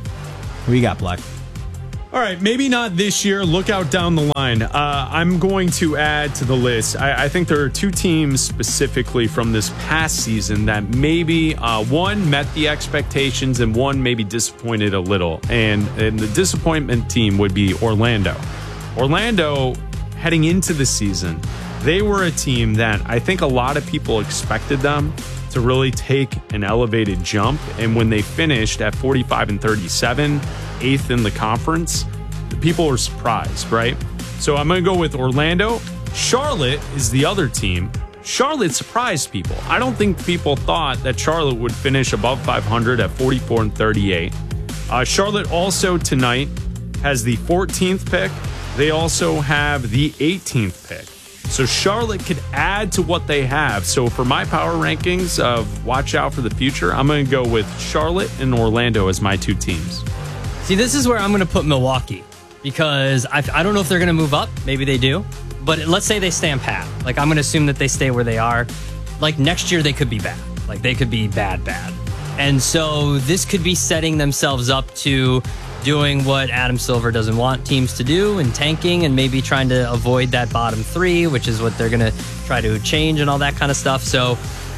Who you got, Black? All right, maybe not this year. Look out down the line. Uh, I'm going to add to the list. I, I think there are two teams specifically from this past season that maybe uh, one met the expectations and one maybe disappointed a little. And, and the disappointment team would be Orlando. Orlando, heading into the season, they were a team that I think a lot of people expected them to really take an elevated jump. And when they finished at forty-five and thirty-seven, eighth in the conference, the people were surprised, right? So I'm going to go with Orlando. Charlotte is the other team. Charlotte surprised people. I don't think people thought that Charlotte would finish above five hundred at forty-four and thirty-eight. Uh, Charlotte also tonight has the fourteenth pick. They also have the eighteenth pick. So Charlotte could add to what they have. So for my power rankings of watch out for the future, I'm going to go with Charlotte and Orlando as my two teams. See, this is where I'm going to put Milwaukee because I, I don't know if they're going to move up. Maybe they do. But let's say they stand pat. Like, I'm going to assume that they stay where they are. Like, next year they could be bad. Like, they could be bad, bad. And so this could be setting themselves up to doing what Adam Silver doesn't want teams to do and tanking and maybe trying to avoid that bottom three, which is what they're going to try to change and all that kind of stuff. So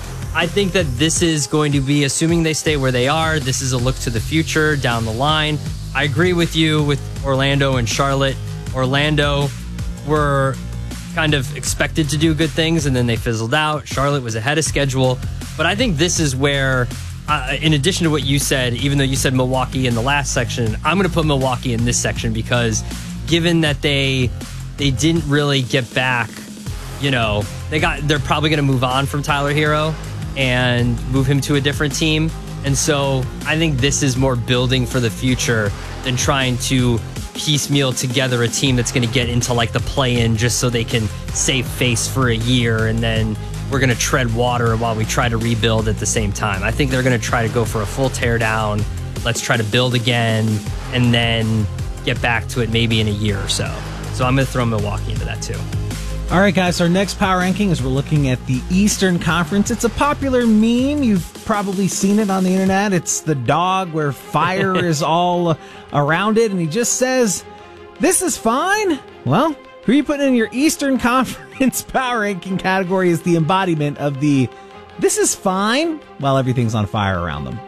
I think that this is going to be, assuming they stay where they are, this is a look to the future down the line. I agree with you with Orlando and Charlotte. Orlando were kind of expected to do good things, and then they fizzled out. Charlotte was ahead of schedule. But I think this is where, uh, in addition to what you said, even though you said Milwaukee in the last section, I'm going to put Milwaukee in this section because given that they they didn't really get back, you know, they got they're probably going to move on from Tyler Hero and move him to a different team. And so I think this is more building for the future than trying to piecemeal together a team that's going to get into like the play-in just so they can save face for a year and then we're going to tread water while we try to rebuild at the same time. I think they're going to try to go for a full tear down. Let's try to build again and then get back to it maybe in a year or so. So I'm going to throw Milwaukee into that too. All right, guys, our next power ranking is we're looking at the Eastern Conference. It's a popular meme. You've probably seen it on the internet. It's the dog where fire is all around it, and he just says, "This is fine." Well, who are you putting in your Eastern Conference power ranking category is the embodiment of the "this is fine" while everything's on fire around them?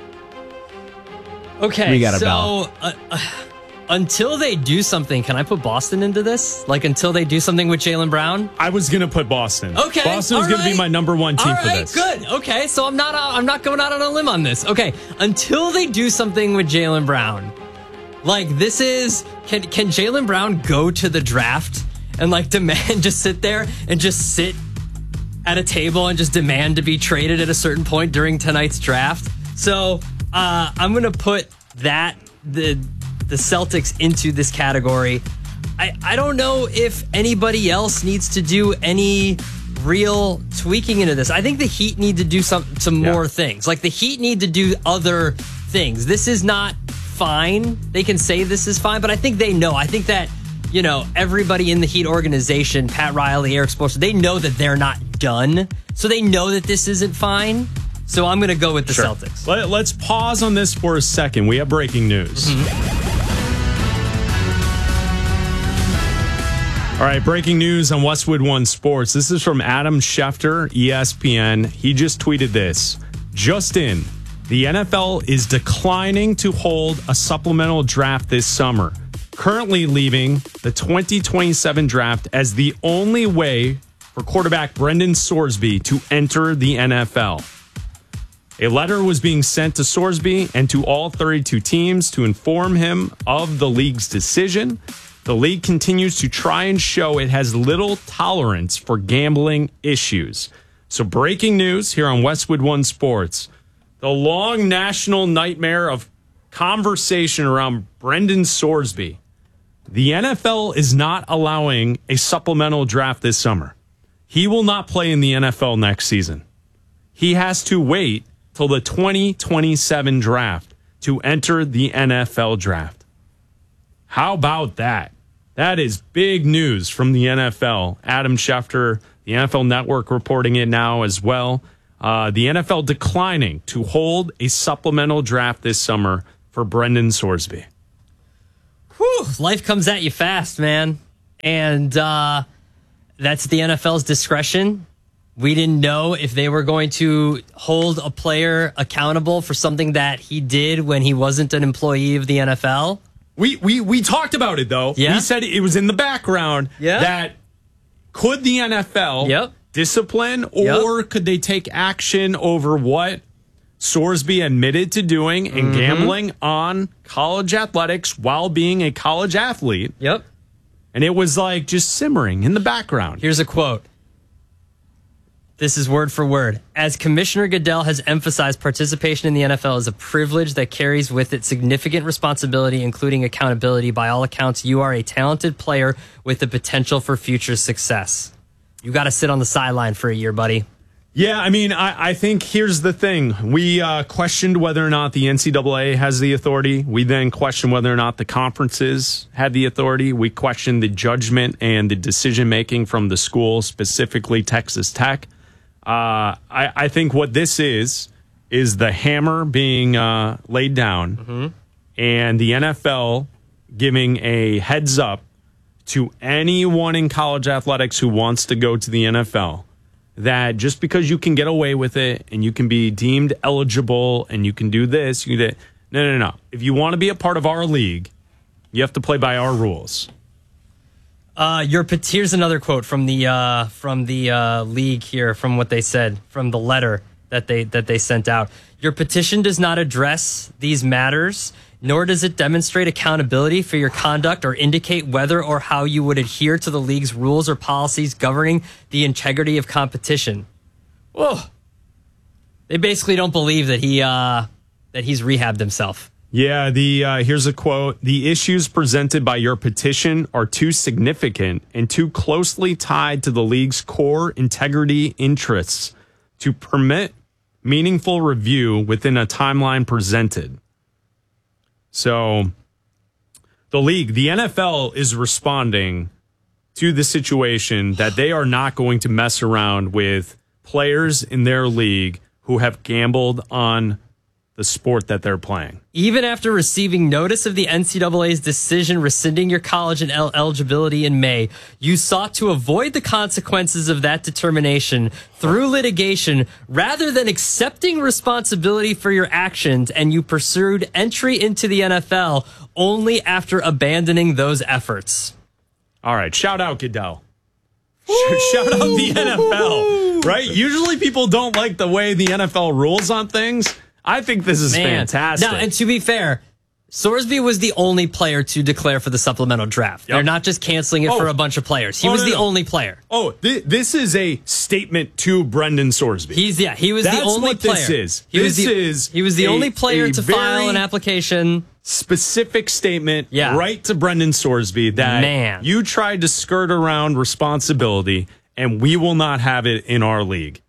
Okay, we got a so bell. Uh, uh, until they do something, can I put Boston into this? Like until they do something with Jaylen Brown? I was going to put Boston. Okay, Boston was going right. to be my number one team all for right, this. Good. Okay, so I'm not I'm not going out on a limb on this. Okay, until they do something with Jaylen Brown, like this is can can Jaylen Brown go to the draft and like demand just sit there and just sit at a table and just demand to be traded at a certain point during tonight's draft? So uh, I'm going to put that the. the Celtics into this category. I, I don't know if anybody else needs to do any real tweaking into this. I think the Heat need to do some some Yeah. more things. Like the Heat need to do other things. This is not fine. They can say this is fine, but I think they know. I think that, you know, everybody in the Heat organization, Pat Riley, Eric Spoelstra, they know that they're not done. So they know that this isn't fine. So I'm going to go with the Sure. Celtics. Let, let's pause on this for a second. We have breaking news. Mm-hmm. All right, breaking news on Westwood One Sports. This is from Adam Schefter, E S P N. He just tweeted this. Just in, the N F L is declining to hold a supplemental draft this summer, currently leaving the twenty twenty-seven draft as the only way for quarterback Brendan Sorsby to enter the N F L. A letter was being sent to Sorsby and to all thirty-two teams to inform him of the league's decision. The league continues to try and show it has little tolerance for gambling issues. So breaking news here on Westwood One Sports. The long national nightmare of conversation around Brendan Sorsby The N F L is not allowing a supplemental draft this summer. He will not play in the N F L next season. He has to wait till the twenty twenty-seven draft to enter the N F L draft. How about that? That is big news from the N F L. Adam Schefter, the N F L Network, reporting it now as well. Uh, the N F L declining to hold a supplemental draft this summer for Brendan Sorsby. Whew, life comes at you fast, man. And uh, that's the N F L's discretion. We didn't know if they were going to hold a player accountable for something that he did when he wasn't an employee of the N F L. We we we talked about it, though. Yeah? We said it was in the background yeah? that could the N F L yep. discipline or yep. could they take action over what Sorsby admitted to doing and mm-hmm. gambling on college athletics while being a college athlete. Yep. And it was like just simmering in the background. Here's a quote. This is word for word. As Commissioner Goodell has emphasized, participation in the N F L is a privilege that carries with it significant responsibility, including accountability. By all accounts, you are a talented player with the potential for future success. You got to sit on the sideline for a year, buddy. Yeah, I mean, I, I think here's the thing. We uh, questioned whether or not the N C double A has the authority. We then questioned whether or not the conferences had the authority. We questioned the judgment and the decision-making from the school, specifically Texas Tech. Uh, I, I think what this is, is the hammer being uh, laid down mm-hmm. and the N F L giving a heads up to anyone in college athletics who wants to go to the N F L that just because you can get away with it and you can be deemed eligible and you can do this, you can do that. No, no, no. If you want to be a part of our league, you have to play by our rules. Uh, your here's another quote from the uh, from the uh, league here, from what they said, from the letter that they that they sent out. Your petition does not address these matters, nor does it demonstrate accountability for your conduct or indicate whether or how you would adhere to the league's rules or policies governing the integrity of competition. Whoa! They basically don't believe that he uh, that he's rehabbed himself. Yeah, the uh, here's a quote. The issues presented by your petition are too significant and too closely tied to the league's core integrity interests to permit meaningful review within a timeline presented. So the league, the N F L is responding to the situation that they are not going to mess around with players in their league who have gambled on the sport that they're playing. Even after receiving notice of the N C double A's decision rescinding your college and el- eligibility in May, you sought to avoid the consequences of that determination through litigation rather than accepting responsibility for your actions, and you pursued entry into the N F L only after abandoning those efforts. All right, shout out Goodell. Shout out the N F L, right? Usually people don't like the way the N F L rules on things. I think this is Man. fantastic. Now, and to be fair, Sorsby was the only player to declare for the supplemental draft. Yep. They're not just canceling it oh. for a bunch of players. He oh, was no, the no. only player. Oh, th- this is a statement to Brendan Sorsby. He's yeah, he was That's the only what player. This is. He this was the, is he was the a, only player to file an application. Specific statement yeah. right to Brendan Sorsby that Man. you tried to skirt around responsibility and we will not have it in our league.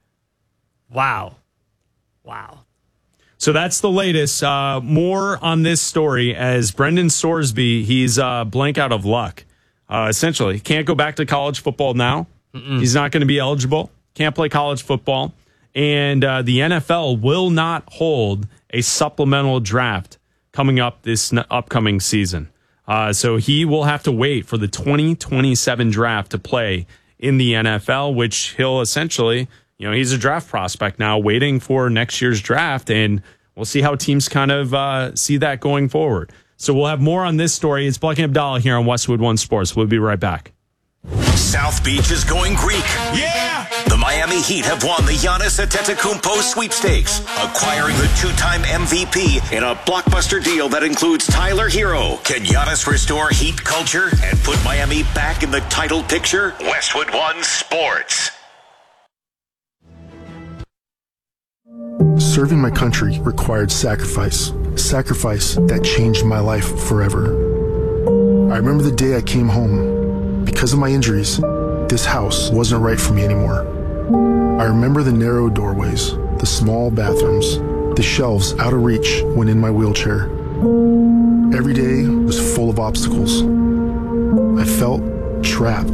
Wow. Wow. So that's the latest. Uh, more on this story as Brendan Sorsby, he's uh, blank out of luck. Uh, essentially, can't go back to college football now. Mm-mm. He's not going to be eligible. Can't play college football. And uh, the N F L will not hold a supplemental draft coming up this n- upcoming season. Uh, so he will have to wait for the twenty twenty-seven draft to play in the N F L, which he'll essentially... You know, he's a draft prospect now waiting for next year's draft, and we'll see how teams kind of uh, see that going forward. So we'll have more on this story. It's Black and Abdallah here on Westwood One Sports. We'll be right back. South Beach is going Greek. Yeah! The Miami Heat have won the Giannis Antetokounmpo sweepstakes, acquiring the two-time M V P in a blockbuster deal that includes Tyler Hero. Can Giannis restore Heat culture and put Miami back in the title picture? Westwood One Sports. Serving my country required sacrifice, sacrifice that changed my life forever. I remember the day I came home. Because of my injuries, this house wasn't right for me anymore. I remember the narrow doorways, the small bathrooms, the shelves out of reach when in my wheelchair. Every day was full of obstacles. I felt trapped.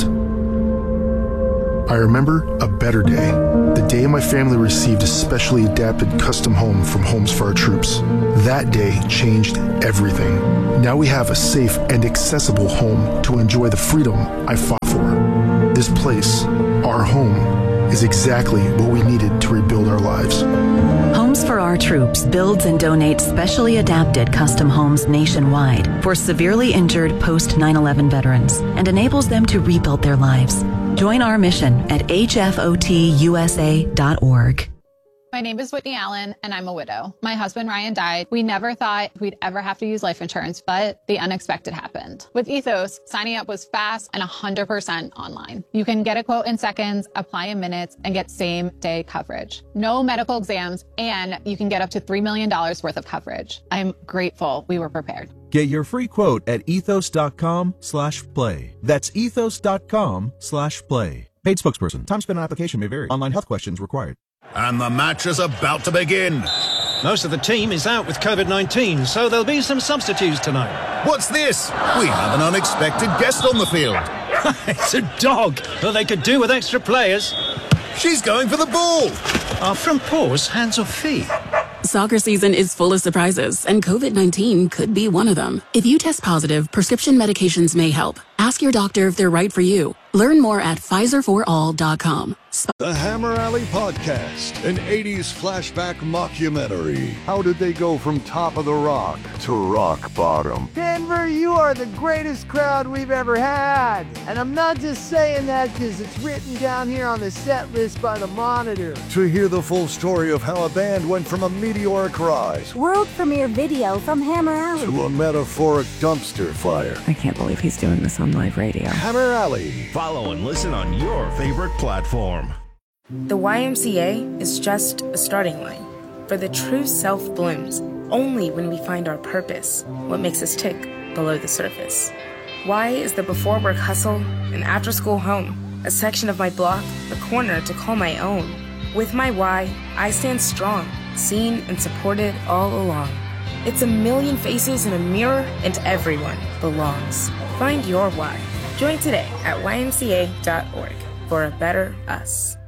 I remember a better day, the day my family received a specially adapted custom home from Homes for Our Troops. That day changed everything. Now we have a safe and accessible home to enjoy the freedom I fought for. This place, our home, is exactly what we needed to rebuild our lives. Homes for Our Troops builds and donates specially adapted custom homes nationwide for severely injured post nine eleven veterans and enables them to rebuild their lives. Join our mission at H F O T U S A dot org. My name is Whitney Allen, and I'm a widow. My husband, Ryan, died. We never thought we'd ever have to use life insurance, but the unexpected happened. With Ethos, signing up was fast and one hundred percent online. You can get a quote in seconds, apply in minutes, and get same-day coverage. No medical exams, and you can get up to three million dollars worth of coverage. I'm grateful we were prepared. Get your free quote at ethos.com slash play. That's ethos.com slash play. Paid spokesperson. Time spent on application may vary. Online health questions required. And the match is about to begin. Most of the team is out with COVID nineteen, so there'll be some substitutes tonight. What's this? We have an unexpected guest on the field. It's a dog. Well, they could do with extra players. She's going for the ball. Are front paws hands or feet? Soccer season is full of surprises, and COVID nineteen could be one of them. If you test positive, prescription medications may help. Ask your doctor if they're right for you. Learn more at Pfizer for all dot com. The Hammer Alley Podcast, an eighties flashback mockumentary. How did they go from top of the rock to rock bottom? Denver, you are the greatest crowd we've ever had. And I'm not just saying that because it's written down here on the set list by the Monitor. To hear the full story of how a band went from a meteoric rise world premiere video from Hammer Alley to a metaphoric dumpster fire. I can't believe he's doing this on live radio. Hammer Alley. Follow and listen on your favorite platform. The Y M C A is just a starting line, for the true self blooms only when we find our purpose, what makes us tick below the surface. Y is the before work hustle, an after school home, a section of my block, a corner to call my own. With my Y, I stand strong, seen and supported all along. It's a million faces in a mirror, and everyone belongs. Find your why. Join today at Y M C A dot org for a better us.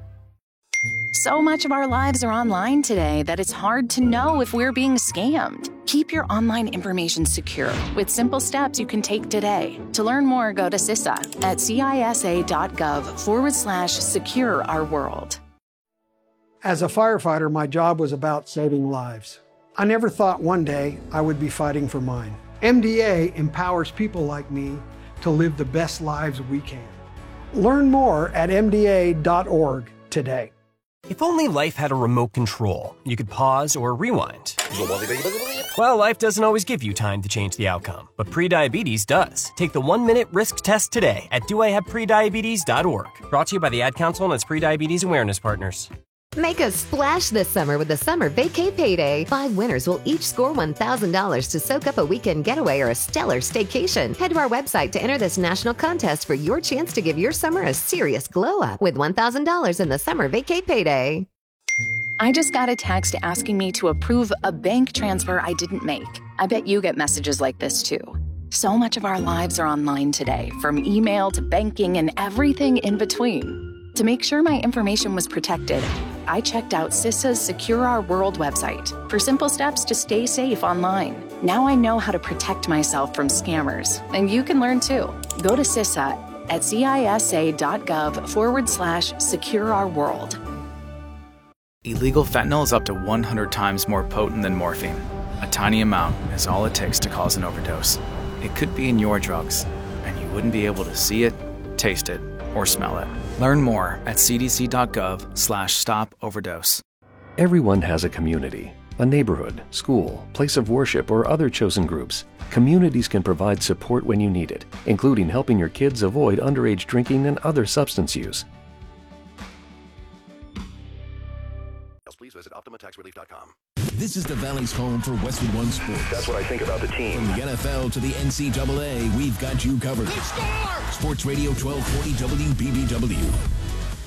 So much of our lives are online today that it's hard to know if we're being scammed. Keep your online information secure with simple steps you can take today. To learn more, go to C I S A at C I S A dot gov forward slash secure our world. As a firefighter, my job was about saving lives. I never thought one day I would be fighting for mine. M D A empowers people like me to live the best lives we can. Learn more at M D A dot org today. If only life had a remote control, you could pause or rewind. Well, life doesn't always give you time to change the outcome, but prediabetes does. Take the one-minute risk test today at do I have prediabetes dot org. Brought to you by the Ad Council and its prediabetes awareness partners. Make a splash this summer with the Summer Vacay Payday. Five winners will each score one thousand dollars to soak up a weekend getaway or a stellar staycation. Head to our website to enter this national contest for your chance to give your summer a serious glow up with one thousand dollars in the Summer Vacay Payday. I just got a text asking me to approve a bank transfer I didn't make. I bet you get messages like this too. So much of our lives are online today, from email to banking and everything in between. To make sure my information was protected, I checked out C I S A's Secure Our World website for simple steps to stay safe online. Now I know how to protect myself from scammers, and you can learn too. Go to C I S A at C I S A dot gov forward slash secure our world. Illegal fentanyl is up to one hundred times more potent than morphine. A tiny amount is all it takes to cause an overdose. It could be in your drugs, and you wouldn't be able to see it, taste it, or smell it. Learn more at C D C dot gov slash stop overdose. Everyone has a community, a neighborhood, school, place of worship, or other chosen groups. Communities can provide support when you need it, including helping your kids avoid underage drinking and other substance use. Please visit Optima Tax Relief dot com. This is the Valley's home for Westwood One Sports. That's what I think about the team. From the N F L to the N C double A, we've got you covered. They score! Sports Radio twelve forty W B B W.